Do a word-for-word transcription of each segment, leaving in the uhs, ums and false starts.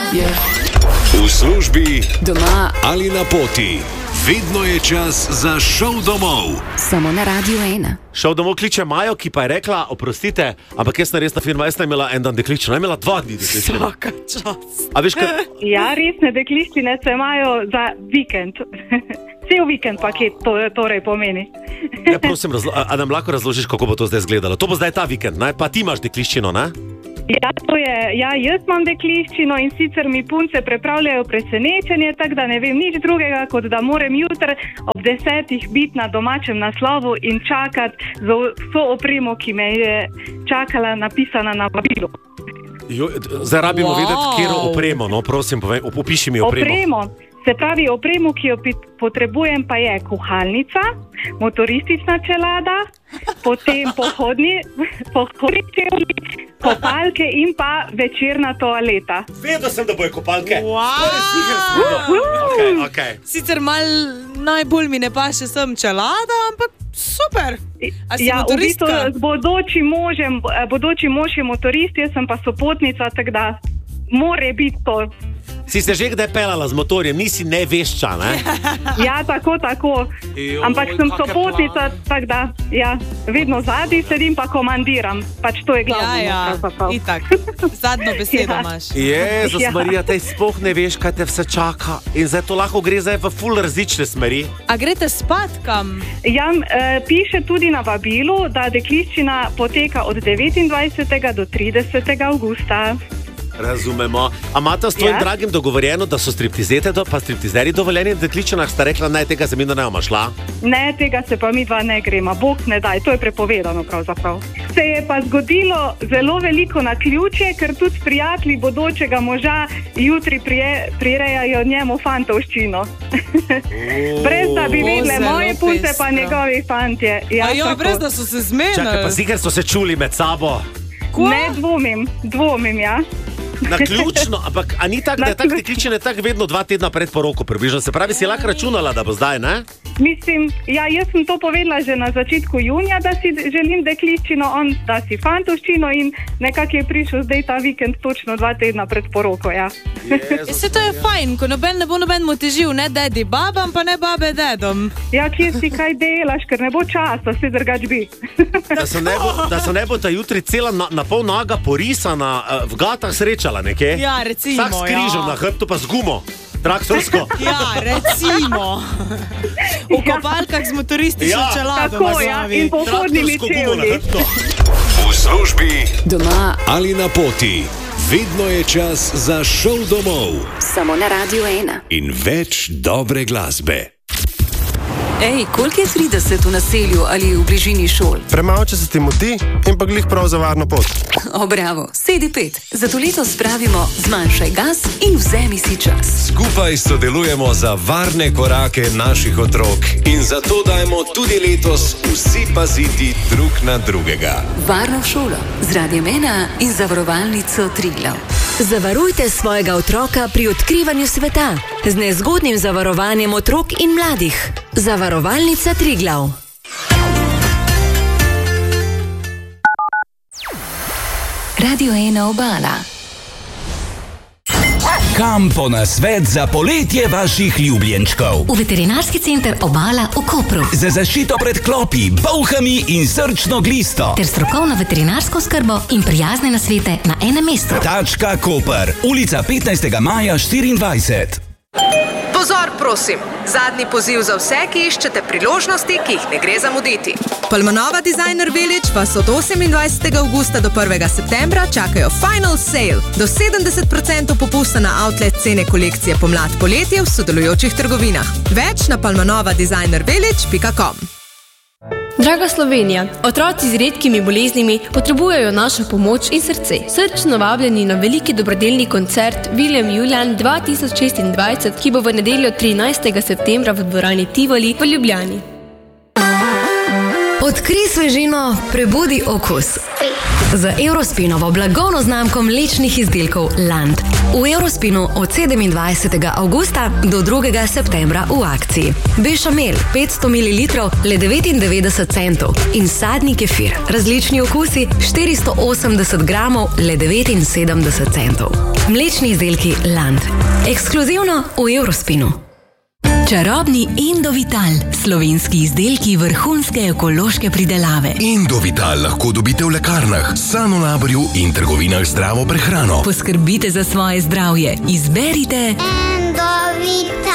Yeah. V službi, doma ali na poti. Vedno je čas za šov domov. Samo na Radiu ena. Šov domov kliče Majo, ki pa je rekla, oprostite, ampak jaz sem resna firma, jaz sem imela en dan dekličino, imela dva dni dekličino. Svaka čas. A veš, kaj? Ja, resne dekliščine se imajo za vikend. Cel vikend paket to torej pomeni. Ja, prosim, razlo- a, a nam lahko razložiš, kako bo to zdaj izgledalo? To bo zdaj ta vikend, ne? Pa ti imaš dekliščino, ne? Ja, to je, ja, jaz imam dekliščino in sicer mi punce pripravljajo presenečenje, tako da ne vem nič drugega, kot da moram jutri ob desetih biti na domačem naslovu in čakati za vso opremo, ki me je čakala napisana na vabilu. Jo, zdaj rabimo Wow. vedeti, kjero opremo, no, prosim, povej, opiši mi opremo. Opremo, se pravi opremo, ki jo pi- potrebujem, pa je kuhalnica, motoristična čelada, potem pohodni, pohodni čevlji, kopalke in pa večerna toaleta. Vedel sem, da bojo kopalke. Wow. Okay, okay. Sicer mal najbolj mi ne paše sem čelada, ampak super. A si Ja, v bistvu motoristka? z bodočim možem, eh, bodoči mož je motorist, jaz sem pa sopotnica, tako da more biti to. Si se že kdaj pelala z motorjem, nisi nevešča, ne? Ja, tako, tako. Joj, Ampak sem kake sopotnica, tako da, ja, vedno zadnji sedim pa komandiram. Pač to je glavno. Ja, ja, pravzaprav. itak. Zadnjo besedo Ja. imaš. Jezus, Ja. Marija, tej sploh ne veš, kaj te vse čaka. In zdaj to lahko gre zdaj v ful različne smeri. A greste spat kam? Ja, eh, piše tudi na vabilu, da dekliščina poteka od devetindvajsetega do tridesetega avgusta. Razumemo. A imate s tvojim Ja. dragim dogovorjeno, da so striptizete do, pa striptizeri dovoljeni v dekličinah? Sta rekla, naj tega za mino ne bomo šla? Ne, tega se pa mi dva ne gremo, bog ne daj, to je prepovedano pravzaprav. Se je pa zgodilo zelo veliko naključje, ker tudi prijatelji bodočega moža jutri prije, prirejajo njemu fantovščino. Brez da bi O, vedele zelo moje punce pa pestro. njegovi fantje. Ja, A jo, tako. brez da so se Čakaj, pa zmenili. ziher so se čuli med sabo. Ne dvomim, dvomim, ja. Naključno, ampak a ni tako, da je tak Naključno. dekličine tak vedno dva tedna pred poroko približno? Se pravi, si lahko računala, da bo zdaj, ne? Mislim, ja, jaz sem to povedala že na začetku junija, da si želim dekliščino, on da si fantovščino in nekako je prišel zdaj ta vikend točno dva tedna pred poroko, ja. Jezus, Se to je fajn, ko noben ne bo noben mu težil, ne dedi babam, pa ne babe dedom. Ja, kje si kaj delaš, ker ne bo časa, se drugač bi. Da se ne bo, da se ne bo ta jutri cela na, na pol noga porisana uh, v gatah srečala nekje. Ja, recimo, Vsak s križem ja. na hrbtu pa z gumo, traktorsko. Ja, recimo. V kopalkah z motoristično Ja. čelado Tako, na ja, glavi. in pohodnimi Traktorsko gumo na čevlji. hrbtu. V službi, Doma ali na poti. Vedno je čas za šov domov. samo na Radiu ena. In več dobre glasbe. Ej, koliko je trideset v naselju ali v bližini šol? Premalo, če se ti moti in pa glih prav za varno pot. O, bravo, sedi pet. Zato letos pravimo zmanjšaj gas in vzemi si čas. Skupaj sodelujemo za varne korake naših otrok in zato dajmo tudi letos vsi paziti drug na drugega. Varno v šolo z Radiem ena in zavarovalnico Triglav. Zavarujte svojega otroka pri odkrivanju sveta z nezgodnim zavarovanjem otrok in mladih. Zavarovalnica Triglav. Radio ena Obala. Kam po nasvet za poletje vaših ljubljenčkov? V veterinarski center Obala v Kopru. Za zaščito pred klopi, bolhami in srčno glisto. Ter strokovno veterinarsko skrbo in prijazne nasvete na enem mestu. Tačka Koper, ulica petnajstega maja štiriindvajset. Pozor, prosim! Zadnji poziv za vse, ki iščete priložnosti, ki jih ne gre zamuditi. Palmanova Designer Village vas od osemindvajsetega avgusta do prvega septembra čakajo Final Sale. Do sedemdeset procentov popusta na outlet cene kolekcije pomlad-poletje v sodelujočih trgovinah. Več na palmanova designer village pika com. Draga Slovenija, otroci z redkimi boleznimi potrebujejo našo pomoč in srce. Srčno vabljeni na veliki dobrodelni koncert William Julian dva tisoč šestindvajset, ki bo v nedeljo trinajstega septembra v dvorani Tivoli v Ljubljani. Odkrij svežino, prebudi okus. Z Eurospinovo blagovno znamko mlečnih izdelkov Land. V Eurospinu od sedemindvajsetega avgusta do drugega septembra v akciji. Bešamel petsto mililitrov le devetindevetdeset centov in sadni kefir, različni okusi štiristo osemdeset gramov le devetinsedemdeset centov. Mlečni izdelki Land. Ekskluzivno v Eurospinu. Čarobni Endovital, slovenski izdelki vrhunske ekološke pridelave. Endovital lahko dobite v lekarnah, Sanolaborju in trgovinah z zdravo prehrano. Poskrbite za svoje zdravje. Izberite Endovital.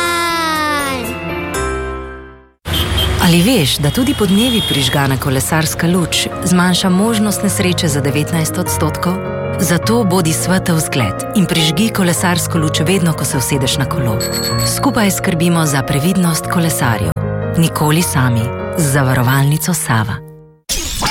Ali veš, da tudi podnevi prižgana kolesarska luč zmanjša možnost nesreče za devetnajst odstotkov? Zato bodi svetel zgled in prižgi kolesarsko luč vedno, ko se usedeš na kolo. Skupaj skrbimo za previdnost kolesarjev. Nikoli sami. Z zavarovalnico Sava.